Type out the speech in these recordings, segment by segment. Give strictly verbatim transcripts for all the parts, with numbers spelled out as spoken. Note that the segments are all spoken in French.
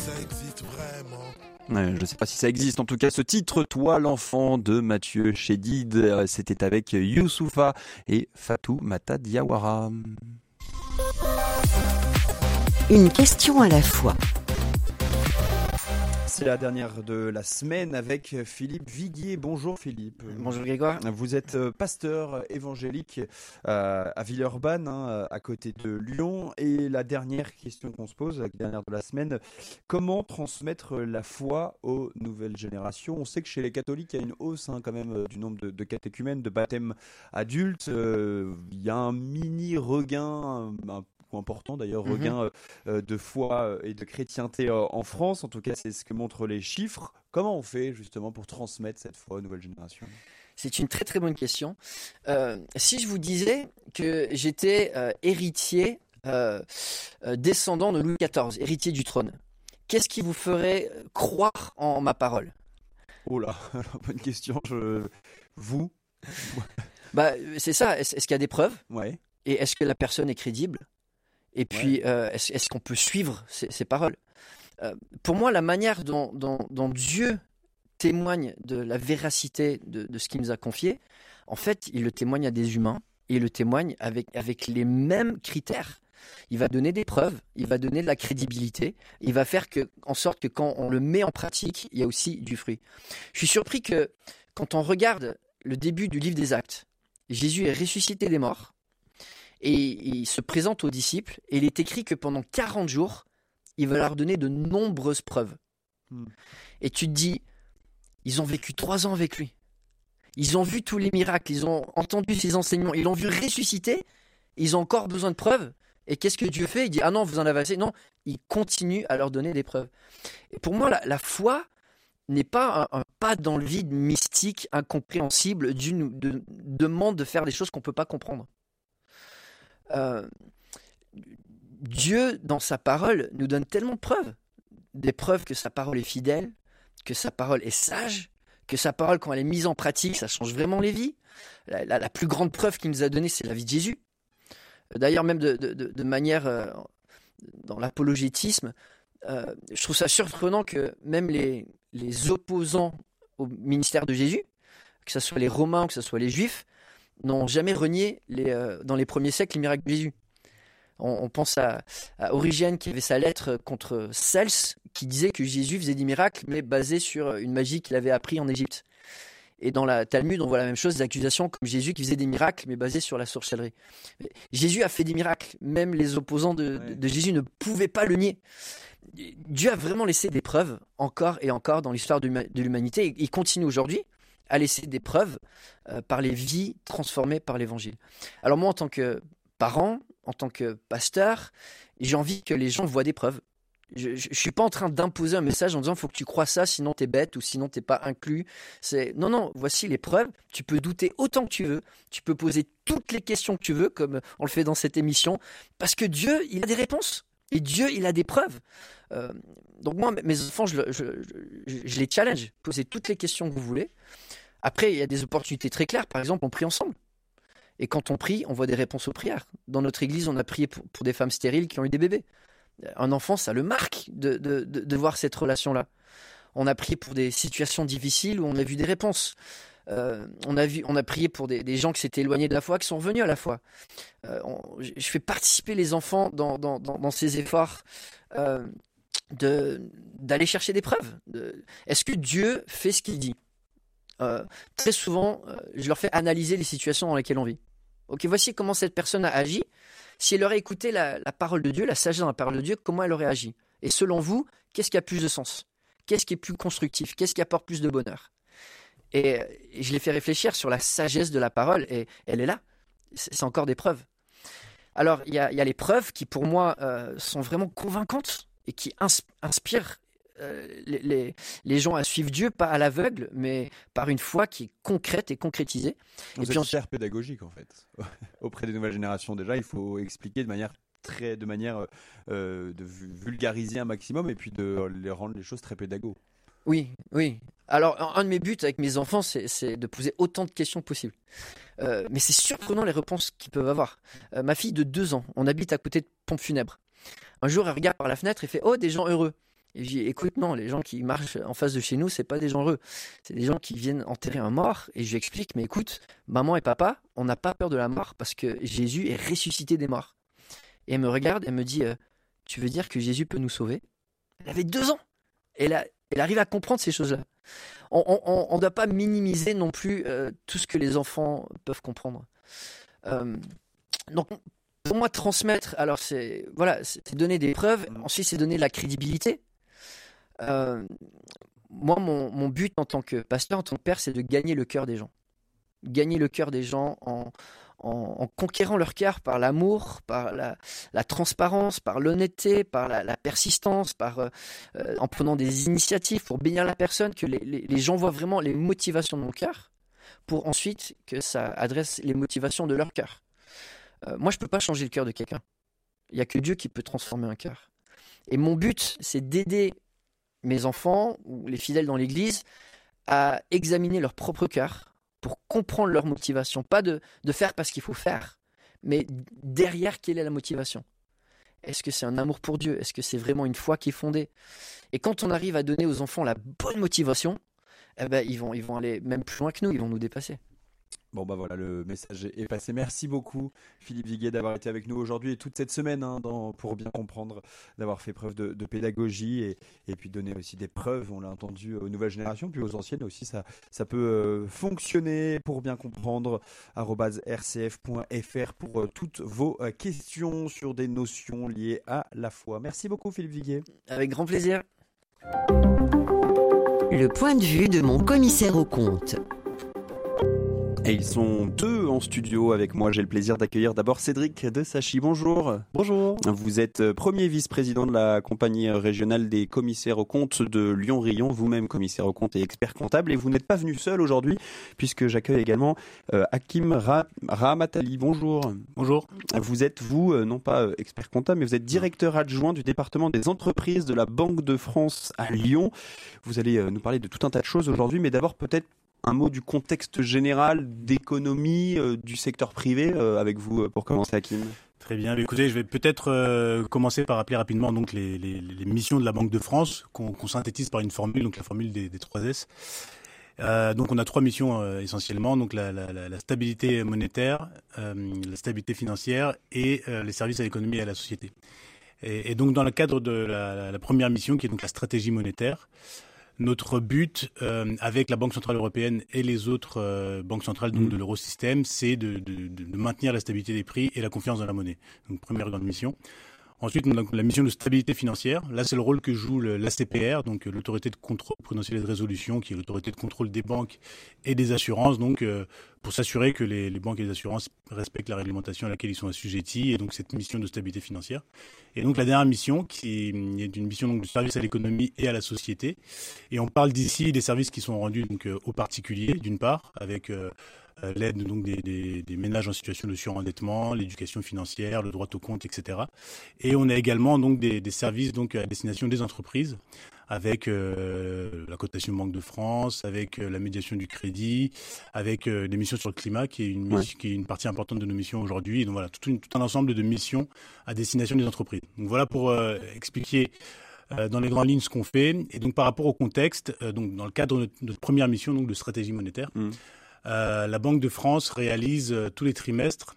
ça existe vraiment. Ouais, je ne sais pas si ça existe. En tout cas, ce titre, Toi l'enfant de Mathieu Chédid, euh, c'était avec Youssoupha et Fatou Mata Diawara. Une question à la fois. C'est la dernière de la semaine avec Philippe Viguier. Bonjour Philippe. Bonjour Grégoire. Vous êtes pasteur évangélique euh, à Villeurbanne, hein, à côté de Lyon. Et la dernière question qu'on se pose, la dernière de la semaine, comment transmettre la foi aux nouvelles générations ? On sait que chez les catholiques, il y a une hausse hein, quand même du nombre de, de catéchumènes, de baptêmes adultes. Euh, il y a un mini regain, un important d'ailleurs, regain euh, de foi et de chrétienté euh, en France. En tout cas, c'est ce que montrent les chiffres. Comment on fait justement pour transmettre cette foi aux nouvelles générations ? C'est une très très bonne question. Euh, si je vous disais que j'étais euh, héritier, euh, euh, descendant de Louis quatorze, héritier du trône, qu'est-ce qui vous ferait croire en ma parole ? Oh là, bonne question. Je... Vous ? Bah, c'est ça. Est-ce, est-ce qu'il y a des preuves ? Ouais. Et est-ce que la personne est crédible ? Et puis, ouais. euh, est-ce, est-ce qu'on peut suivre ces, ces paroles ? euh, Pour moi, la manière dont, dont, dont Dieu témoigne de la véracité de, de ce qu'il nous a confié, en fait, il le témoigne à des humains et il le témoigne avec, avec les mêmes critères. Il va donner des preuves, il va donner de la crédibilité, il va faire que, en sorte que quand on le met en pratique, il y a aussi du fruit. Je suis surpris que quand on regarde le début du livre des Actes, Jésus est ressuscité des morts. Et il se présente aux disciples et il est écrit que pendant quarante jours, il va leur donner de nombreuses preuves. Hmm. Et tu te dis, ils ont vécu trois ans avec lui. Ils ont vu tous les miracles, ils ont entendu ses enseignements, ils l'ont vu ressusciter, ils ont encore besoin de preuves. Et qu'est-ce que Dieu fait ? Il dit, ah non, vous en avez assez. Non, il continue à leur donner des preuves. Et pour moi, la, la foi n'est pas un, un pas dans le vide mystique, incompréhensible, d'une de, demande de faire des choses qu'on ne peut pas comprendre. Euh, Dieu, dans sa parole, nous donne tellement de preuves. Des preuves que sa parole est fidèle, que sa parole est sage, que sa parole, quand elle est mise en pratique, ça change vraiment les vies. La, la, la plus grande preuve qu'il nous a donnée, c'est la vie de Jésus. D'ailleurs, même de, de, de, de manière, euh, dans l'apologétisme, euh, je trouve ça surprenant que même les, les opposants au ministère de Jésus, que ce soit les Romains, que ce soit les Juifs, n'ont jamais renié les, euh, dans les premiers siècles les miracles de Jésus. On, on pense à, à Origène qui avait sa lettre contre Cels qui disait que Jésus faisait des miracles mais basés sur une magie qu'il avait appris en Égypte. Et dans la Talmud, on voit la même chose, des accusations comme Jésus qui faisait des miracles mais basés sur la sorcellerie. Mais Jésus a fait des miracles, même les opposants de, ouais. de, de Jésus ne pouvaient pas le nier. Dieu a vraiment laissé des preuves encore et encore dans l'histoire de, de l'humanité et il continue aujourd'hui à laisser des preuves euh, par les vies transformées par l'évangile. Alors moi, en tant que parent, en tant que pasteur, j'ai envie que les gens voient des preuves. Je ne suis pas en train d'imposer un message en disant « il faut que tu crois ça, sinon tu es bête ou sinon tu n'es pas inclus ». C'est non, non, voici les preuves. Tu peux douter autant que tu veux. Tu peux poser toutes les questions que tu veux, comme on le fait dans cette émission, parce que Dieu, il a des réponses. Et Dieu, il a des preuves. Euh, donc moi, mes enfants, je, je, je, je les challenge. Posez toutes les questions que vous voulez. Après, il y a des opportunités très claires. Par exemple, on prie ensemble. Et quand on prie, on voit des réponses aux prières. Dans notre église, on a prié pour, pour des femmes stériles qui ont eu des bébés. Un enfant, ça le marque de, de, de, de voir cette relation-là. On a prié pour des situations difficiles où on a vu des réponses. Euh, on, a vu, on a prié pour des, des gens qui s'étaient éloignés de la foi, qui sont revenus à la foi. Euh, on, je fais participer les enfants dans, dans, dans, dans ces efforts euh, de, d'aller chercher des preuves. De, est-ce que Dieu fait ce qu'il dit ? Euh, très souvent, euh, je leur fais analyser les situations dans lesquelles on vit. Ok, voici comment cette personne a agi. Si elle aurait écouté la, la parole de Dieu, la sagesse dans la parole de Dieu, comment elle aurait agi ? Et selon vous, qu'est-ce qui a plus de sens ? Qu'est-ce qui est plus constructif ? Qu'est-ce qui apporte plus de bonheur ? Et, et je les fais réfléchir sur la sagesse de la parole, et elle est là. C'est, c'est encore des preuves. Alors, il y a, y a les preuves qui, pour moi, euh, sont vraiment convaincantes et qui ins- inspirent Euh, les, les, les gens à suivre Dieu, pas à l'aveugle, mais par une foi qui est concrète et concrétisée. Vous et êtes puis on... super pédagogique en fait. Auprès des nouvelles générations déjà, il faut expliquer de manière très, de manière euh, de vulgariser un maximum et puis de les rendre les choses très pédago. Oui, oui. Alors un de mes buts avec mes enfants, c'est, c'est de poser autant de questions possibles. Euh, mais c'est surprenant les réponses qu'ils peuvent avoir. Euh, ma fille de deux ans, on habite à côté de pompes funèbres. Un jour, elle regarde par la fenêtre et fait « Oh, des gens heureux !» Et j'ai dit, écoute, non, les gens qui marchent en face de chez nous, c'est pas des gens heureux. C'est des gens qui viennent enterrer un mort. Et je lui explique, mais écoute, maman et papa, on n'a pas peur de la mort parce que Jésus est ressuscité des morts. Et elle me regarde, elle me dit, euh, tu veux dire que Jésus peut nous sauver? Elle avait deux ans. Et elle, a, elle arrive à comprendre ces choses-là. On ne doit pas minimiser non plus euh, tout ce que les enfants peuvent comprendre. Euh, donc, pour moi, transmettre, alors c'est voilà, c'est donner des preuves, ensuite c'est donner de la crédibilité. Euh, moi, mon, mon but en tant que pasteur, en tant que père, c'est de gagner le cœur des gens. Gagner le cœur des gens en, en, en conquérant leur cœur par l'amour, par la, la transparence, par l'honnêteté, par la, la persistance, par, euh, en prenant des initiatives pour bénir la personne, que les, les, les gens voient vraiment les motivations de mon cœur, pour ensuite que ça adresse les motivations de leur cœur. Euh, moi, je ne peux pas changer le cœur de quelqu'un. Il n'y a que Dieu qui peut transformer un cœur. Et mon but, c'est d'aider mes enfants ou les fidèles dans l'Église à examiner leur propre cœur pour comprendre leur motivation. Pas de, de faire parce qu'il faut faire, mais derrière, quelle est la motivation? Est-ce que c'est un amour pour Dieu? Est-ce que c'est vraiment une foi qui est fondée? Et quand on arrive à donner aux enfants la bonne motivation, eh ben, ils vont, ils vont aller même plus loin que nous, ils vont nous dépasser. Bon bah voilà, le message est passé. Merci beaucoup Philippe Viguier d'avoir été avec nous aujourd'hui et toute cette semaine hein, dans, pour bien comprendre, d'avoir fait preuve de, de pédagogie et, et puis donner aussi des preuves, on l'a entendu, aux nouvelles générations, puis aux anciennes aussi, ça, ça peut euh, fonctionner pour bien comprendre. arobase r c f point f r pour euh, toutes vos euh, questions sur des notions liées à la foi. Merci beaucoup Philippe Viguier. Avec grand plaisir. Le point de vue de mon commissaire aux comptes. Et ils sont deux en studio avec moi. J'ai le plaisir d'accueillir d'abord Cédric de Sachy. Bonjour. Bonjour. Vous êtes premier vice-président de la compagnie régionale des commissaires aux comptes de Lyon-Rion, vous-même commissaire aux comptes et expert comptable. Et vous n'êtes pas venu seul aujourd'hui puisque j'accueille également euh, Hakim Ra- Rahmatali. Bonjour. Bonjour. Vous êtes, vous, euh, non pas euh, expert comptable, mais vous êtes directeur adjoint du département des entreprises de la Banque de France à Lyon. Vous allez euh, nous parler de tout un tas de choses aujourd'hui, mais d'abord peut-être un mot du contexte général d'économie euh, du secteur privé euh, avec vous euh, pour commencer, Hakim. Très bien. Écoutez, je vais peut-être euh, commencer par rappeler rapidement donc les, les, les missions de la Banque de France qu'on, qu'on synthétise par une formule, donc la formule des, des trois S. Euh, donc on a trois missions euh, essentiellement, donc la, la, la stabilité monétaire, euh, la stabilité financière et euh, les services à l'économie et à la société. Et, et donc dans le cadre de la, la, la première mission qui est donc la stratégie monétaire, notre but euh, avec la Banque Centrale Européenne et les autres euh, banques centrales donc, mmh. de l'eurosystème, c'est de, de, de maintenir la stabilité des prix et la confiance dans la monnaie. Donc première grande mission. Ensuite, on a la mission de stabilité financière. Là, c'est le rôle que joue l'A C P R, donc l'autorité de contrôle prudentiel et de résolution, qui est l'autorité de contrôle des banques et des assurances, donc euh, pour s'assurer que les, les banques et les assurances respectent la réglementation à laquelle ils sont assujettis, et donc cette mission de stabilité financière. Et donc la dernière mission, qui est une mission donc, de service à l'économie et à la société. Et on parle d'ici des services qui sont rendus donc, euh, aux particuliers, d'une part, avec euh, l'aide donc des, des, des ménages en situation de surendettement, l'éducation financière, le droit au compte, et cetera. Et on a également donc des, des services donc à destination des entreprises, avec euh, la cotation Banque de France, avec euh, la médiation du crédit, avec euh, des missions sur le climat, qui est une, ouais. qui est une partie importante de nos missions aujourd'hui. Et donc voilà, tout, une, tout un ensemble de missions à destination des entreprises. Donc voilà pour euh, expliquer euh, dans les grandes lignes ce qu'on fait. Et donc par rapport au contexte, euh, donc dans le cadre de notre, de notre première mission donc de stratégie monétaire, mmh. Euh, la Banque de France réalise euh, tous les trimestres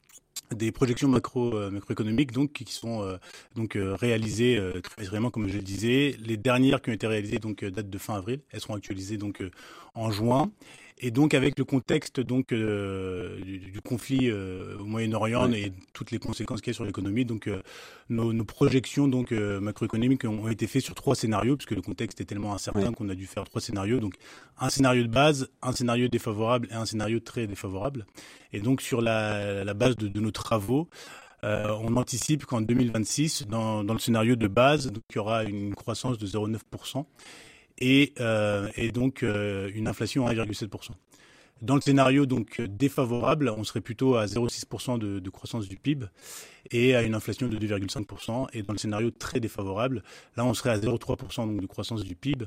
des projections macro, euh, macroéconomiques donc, qui sont euh, donc, euh, réalisées euh, trimestriellement, comme je le disais. Les dernières qui ont été réalisées donc, euh, datent de fin avril. Elles seront actualisées donc, euh, en juin. Et donc avec le contexte donc euh, du, du conflit euh, au Moyen-Orient ouais. et toutes les conséquences qu'il y a sur l'économie, donc euh, nos, nos projections donc euh, macroéconomiques ont été faites sur trois scénarios puisque le contexte est tellement incertain ouais. qu'on a dû faire trois scénarios. Donc un scénario de base, un scénario défavorable et un scénario très défavorable. Et donc sur la, la base de, de nos travaux, euh, on anticipe qu'en deux mille vingt-six, dans, dans le scénario de base, donc, il y aura une croissance de zéro virgule neuf pour cent. Et, euh, et donc euh, une inflation à un virgule sept pour cent. Dans le scénario donc défavorable, on serait plutôt à zéro virgule six pour cent de, de croissance du P I B et à une inflation de deux virgule cinq pour cent. Et dans le scénario très défavorable, là on serait à zéro virgule trois pour cent donc de croissance du P I B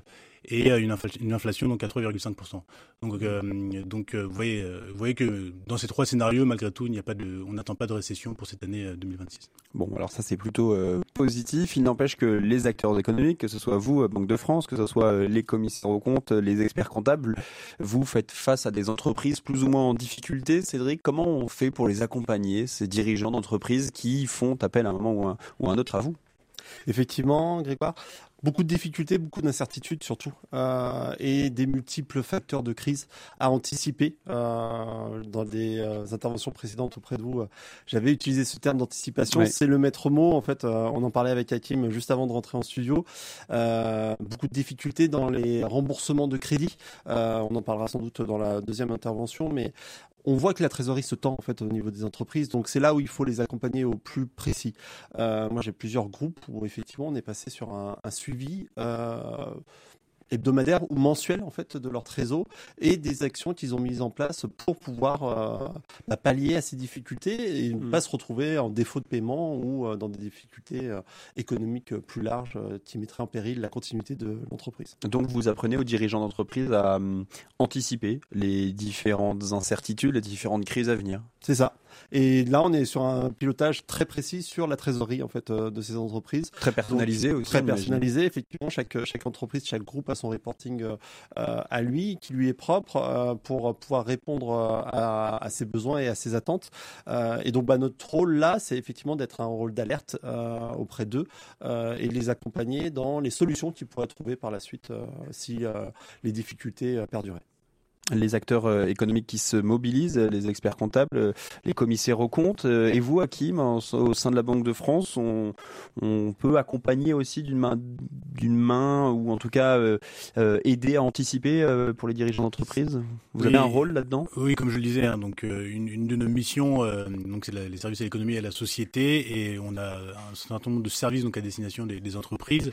et une, infl- une inflation donc à trois virgule cinq pour cent. Donc, euh, donc euh, vous, voyez, euh, vous voyez que dans ces trois scénarios, malgré tout, il n'y a pas de, on n'attend pas de récession pour cette année euh, deux mille vingt-six. Bon, alors ça c'est plutôt euh, positif. Il n'empêche que les acteurs économiques, que ce soit vous, Banque de France, que ce soit euh, les commissaires aux comptes, les experts comptables, vous faites face à des entreprises plus ou moins en difficulté. Cédric, comment on fait pour les accompagner, ces dirigeants d'entreprises qui font appel à un moment ou un, ou un autre à vous? Effectivement, Grégoire, beaucoup de difficultés, beaucoup d'incertitudes surtout, euh, et des multiples facteurs de crise à anticiper. Euh, dans des euh, interventions précédentes auprès de vous, euh, j'avais utilisé ce terme d'anticipation. Ouais. C'est le maître mot. En fait, euh, on en parlait avec Hakim juste avant de rentrer en studio. Euh, beaucoup de difficultés dans les remboursements de crédit. Euh, on en parlera sans doute dans la deuxième intervention, mais on voit que la trésorerie se tend en fait au niveau des entreprises, donc c'est là où il faut les accompagner au plus précis. Euh, moi, j'ai plusieurs groupes où effectivement on est passé sur un, un suivi euh, hebdomadaire ou mensuel en fait de leur trésor et des actions qu'ils ont mises en place pour pouvoir euh, bah, pallier à ces difficultés et ne Mmh. pas se retrouver en défaut de paiement ou euh, dans des difficultés euh, économiques euh, plus larges euh, qui mettraient en péril la continuité de l'entreprise. Donc vous apprenez aux dirigeants d'entreprise à hum, anticiper les différentes incertitudes, les différentes crises à venir. C'est ça. Et là, on est sur un pilotage très précis sur la trésorerie en fait euh, de ces entreprises. Très personnalisé Donc, aussi. Très on imagine. personnalisé, effectivement. Chaque, chaque entreprise, chaque groupe a son reporting euh, à lui, qui lui est propre euh, pour pouvoir répondre euh, à, à ses besoins et à ses attentes. Euh, et donc, bah, notre rôle là, c'est effectivement d'être un rôle d'alerte euh, auprès d'eux euh, et de les accompagner dans les solutions qu'ils pourraient trouver par la suite euh, si euh, les difficultés euh, perduraient. Les acteurs euh, économiques qui se mobilisent, les experts comptables, euh, les commissaires aux comptes. Euh, et vous, Hakim, en- au sein de la Banque de France, on, on peut accompagner aussi d'une main, d'une main ou en tout cas euh, euh, aider à anticiper euh, pour les dirigeants d'entreprise. Vous Oui. avez un rôle là-dedans? Oui, comme je le disais, hein, donc euh, une, une de nos missions, euh, donc c'est la- les services à l'économie et à la société, et on a un certain nombre de services donc à destination des, des entreprises.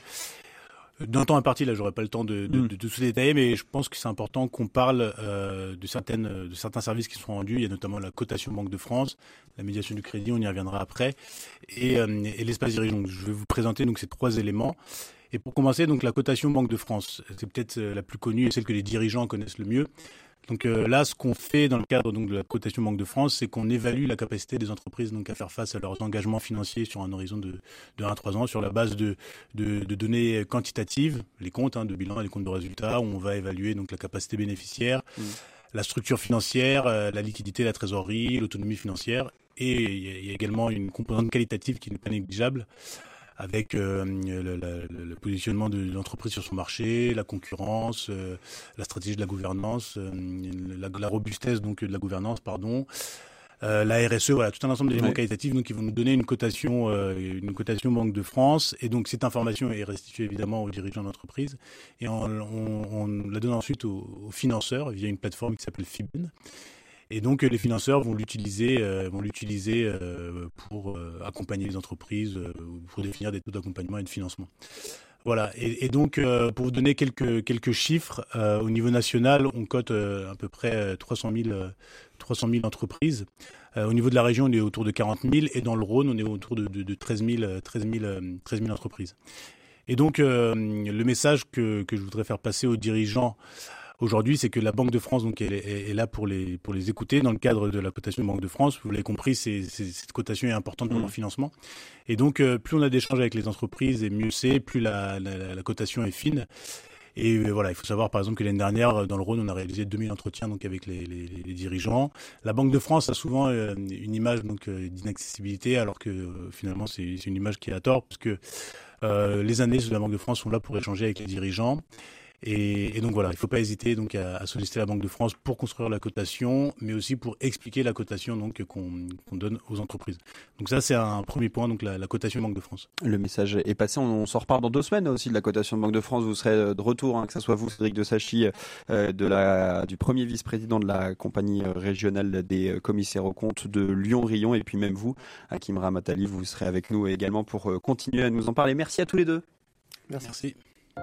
D'un temps imparti, là, j'aurais pas le temps de, de, Mm. de, de tout détailler, mais je pense que c'est important qu'on parle euh, de certaines, de certains services qui sont rendus. Il y a notamment la cotation Banque de France, la médiation du crédit, on y reviendra après, et, euh, et l'espace dirigeant. Donc, je vais vous présenter donc ces trois éléments. Et pour commencer, donc la cotation Banque de France, c'est peut-être euh, la plus connue et celle que les dirigeants connaissent le mieux. Donc euh, là, ce qu'on fait dans le cadre donc de la cotation Banque de France, c'est qu'on évalue la capacité des entreprises donc à faire face à leurs engagements financiers sur un horizon de, de un à trois ans, sur la base de, de, de données quantitatives, les comptes hein, de bilan et les comptes de résultats, où on va évaluer donc la capacité bénéficiaire, Mmh. la structure financière, euh, la liquidité, la trésorerie, l'autonomie financière, et il y, a- il y a également une composante qualitative qui n'est pas négligeable, avec euh, le, le- le positionnement de l'entreprise sur son marché, la concurrence, euh, la stratégie de la gouvernance, euh, la, la robustesse donc de la gouvernance, pardon, euh, la R S E, voilà, tout un ensemble d'éléments Ouais. qualitatifs donc qui vont nous donner une cotation, euh, une cotation Banque de France, et donc cette information est restituée évidemment aux dirigeants d'entreprise, et on, on, on la donne ensuite aux, aux financeurs via une plateforme qui s'appelle Fiben. Et donc euh, les financeurs vont l'utiliser, euh, vont l'utiliser euh, pour euh, accompagner les entreprises, euh, pour définir des taux d'accompagnement et de financement. Voilà. Et, et donc euh, pour vous donner quelques quelques chiffres, euh, au niveau national, on cote euh, à peu près trois cent mille entreprises. Euh, au niveau de la région, on est autour de quarante mille, et dans le Rhône, on est autour de, de, de treize mille entreprises. Et donc euh, le message que que je voudrais faire passer aux dirigeants aujourd'hui, c'est que la Banque de France donc, elle est, est là pour les, pour les écouter dans le cadre de la cotation Banque de France. Vous l'avez compris, c'est, c'est, cette cotation est importante pour Mmh. leur financement. Et donc, euh, plus on a d'échanges avec les entreprises, et mieux c'est, plus la, la, la cotation est fine. Et euh, voilà, il faut savoir par exemple que l'année dernière, dans le Rhône, on a réalisé deux mille entretiens donc, avec les, les, les dirigeants. La Banque de France a souvent euh, une image donc, euh, d'inaccessibilité, alors que euh, finalement, c'est, c'est une image qui est à tort, parce que euh, les analystes de la Banque de France sont là pour échanger avec les dirigeants. Et, et donc voilà, il ne faut pas hésiter donc à, à solliciter la Banque de France pour construire la cotation, mais aussi pour expliquer la cotation donc qu'on, qu'on donne aux entreprises. Donc ça, c'est un premier point, donc la, la cotation Banque de France. Le message est passé. On, on s'en reparle dans deux semaines aussi de la cotation de Banque de France. Vous serez de retour, hein, que ce soit vous, Cédric Desachy, euh, de la, du premier vice-président de la compagnie régionale des commissaires aux comptes de Lyon-Rion, et puis même vous, Hakim Ramatali, vous serez avec nous également pour euh, continuer à nous en parler. Merci à tous les deux. Merci. Merci.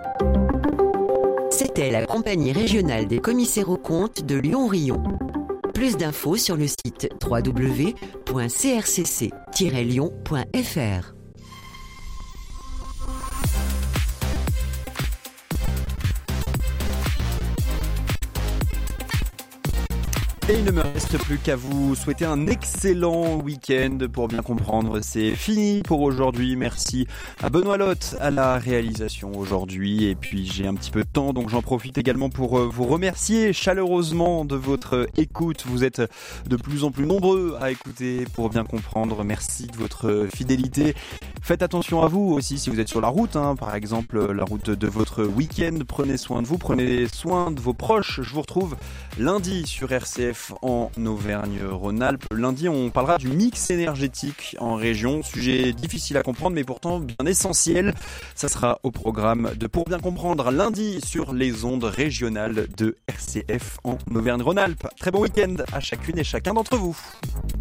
C'était la compagnie régionale des commissaires aux comptes de Lyon-Rion. Plus d'infos sur le site w w w point c r c c tiret lyon point f r. Et il ne me reste plus qu'à vous souhaiter un excellent week-end. Pour bien comprendre, c'est fini pour aujourd'hui. Merci à Benoît Lotte à la réalisation aujourd'hui. Et puis j'ai un petit peu de temps, donc j'en profite également pour vous remercier chaleureusement de votre écoute. Vous êtes de plus en plus nombreux à écouter pour bien comprendre. Merci de votre fidélité. Faites attention à vous aussi si vous êtes sur la route, hein, par exemple la route de votre week-end. Prenez soin de vous, prenez soin de vos proches. Je vous retrouve lundi sur R C F en Auvergne-Rhône-Alpes. Lundi, on parlera du mix énergétique en région. Sujet difficile à comprendre, mais pourtant bien essentiel. Ça sera au programme de Pour bien comprendre lundi sur les ondes régionales de R C F en Auvergne-Rhône-Alpes. Très bon week-end à chacune et chacun d'entre vous.